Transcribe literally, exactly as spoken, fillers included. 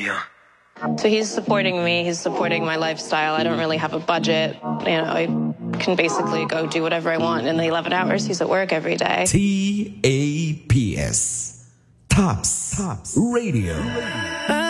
Yeah. So he's supporting me. He's supporting my lifestyle. I don't really have a budget. You know, I can basically go do whatever I want in the eleven hours he's at work every day. T A P S. Tops. Tops. Radio.